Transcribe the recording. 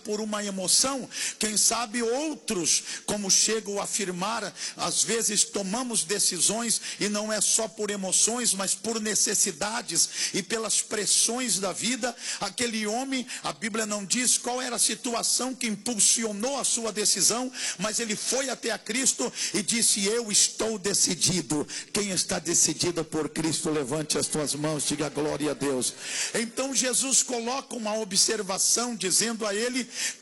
por uma emoção. Quem sabe outros, como chegam a afirmar, às vezes tomamos decisões e não é só por emoções, mas por necessidades e pelas pressões da vida. Aquele homem, a Bíblia não diz qual era a situação que impulsionou a sua decisão, mas ele foi até a Cristo e disse: eu estou decidido. Quem está decidido por Cristo, levante as tuas mãos, diga glória a Deus. Então Jesus coloca uma observação dizendo a ele